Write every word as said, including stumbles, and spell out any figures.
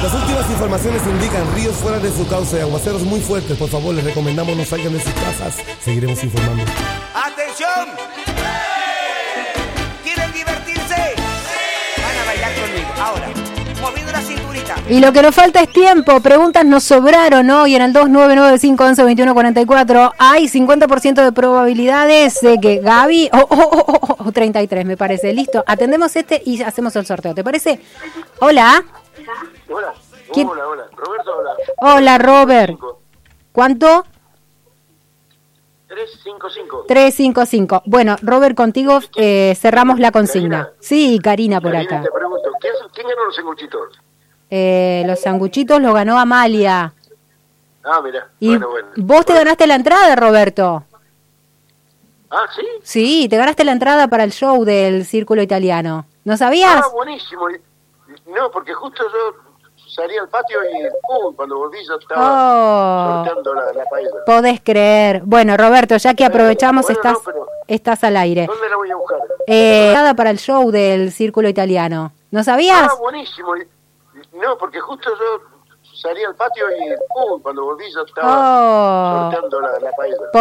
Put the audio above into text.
Las últimas informaciones indican ríos fuera de su cauce, aguaceros muy fuertes. Por favor, les recomendamos no salgan de sus casas. Seguiremos informando. ¡Atención! ¿Quieren divertirse? Van a bailar conmigo. Ahora, moviendo la cinturita. Y lo que nos falta es tiempo. Preguntas nos sobraron hoy en el dos nueve nueve cinco once veintiuno cuarenta y cuatro. Hay cincuenta por ciento de probabilidades de que Gaby... Oh, oh, oh, oh, oh, treinta y tres me parece. Listo. Atendemos este y hacemos el sorteo. ¿Te parece? Hola. Hola. ¿Quién? Hola, hola. Roberto, hola. Hola, Robert. ¿Cuánto? trescientos cincuenta y cinco. trescientos cincuenta y cinco. Bueno, Robert, contigo eh, cerramos la consigna. ¿Karina? Sí, Karina por Karina, acá. te pregunto, ¿quién, quién ganó los sanguchitos? Eh, los sanguchitos los ganó Amalia. Ah, mira. Y Bueno, bueno. vos te Bueno. ganaste la entrada, Roberto. Ah, ¿sí? Sí, te ganaste la entrada para el show del Círculo Italiano. ¿No sabías? Ah, buenísimo. No, porque justo yo salí al patio y ¡pum! Cuando volví ya estaba Oh, sorteando la, la paella. podés creer. Bueno, Roberto, ya que aprovechamos, Bueno, estás, no, pero- estás al aire. ¿Dónde la voy a buscar? Eh, entrada para el show del Círculo Italiano. ¿No sabías? Ah, buenísimo. No, porque justo yo salí al patio y ¡pum! Cuando volví ya estaba Oh. sorteando la, la paella.